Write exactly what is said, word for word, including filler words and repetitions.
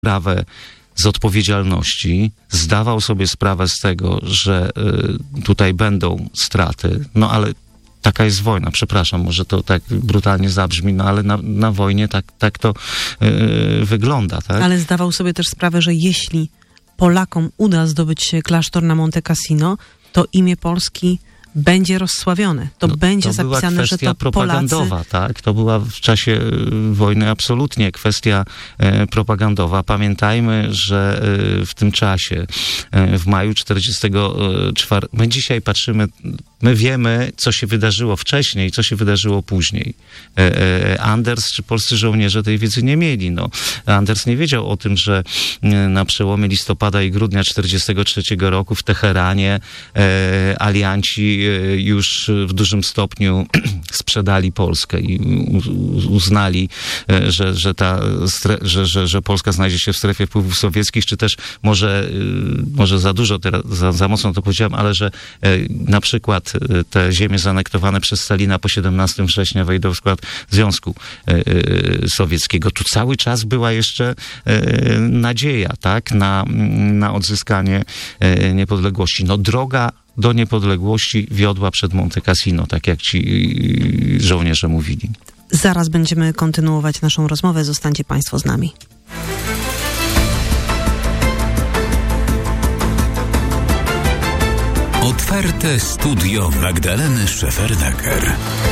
sprawę z odpowiedzialności, zdawał sobie sprawę z tego, że y, tutaj będą straty, no ale taka jest wojna, przepraszam, może to tak brutalnie zabrzmi, no ale na, na wojnie tak, tak to y, wygląda, tak? Ale zdawał sobie też sprawę, że jeśli Polakom uda zdobyć klasztor na Monte Cassino, to imię Polski będzie rozsławione. To no, będzie to zapisane, była że kwestia to propagandowa, Polacy... tak? To była w czasie y, wojny absolutnie kwestia y, propagandowa. Pamiętajmy, że y, w tym czasie, y, w maju czterdziestego czwartego, my dzisiaj patrzymy, my wiemy, co się wydarzyło wcześniej, co się wydarzyło później. Y, y, Anders czy polscy żołnierze tej wiedzy nie mieli. No. Anders nie wiedział o tym, że y, na przełomie listopada i grudnia czterdziestego trzeciego roku w Teheranie y, alianci już w dużym stopniu sprzedali Polskę i uznali, że, że, ta, że, że, że Polska znajdzie się w strefie wpływów sowieckich, czy też może, może za dużo, teraz, za, za mocno to powiedziałem, ale że na przykład te ziemie zaanektowane przez Stalina po siedemnastego września wejdą w skład Związku Sowieckiego. Tu cały czas była jeszcze nadzieja, tak, na, na odzyskanie niepodległości. No droga do niepodległości wiodła przed Monte Cassino, tak jak ci żołnierze mówili. Zaraz będziemy kontynuować naszą rozmowę. Zostańcie Państwo z nami. Otwarte studio Magdaleny Szefernaker.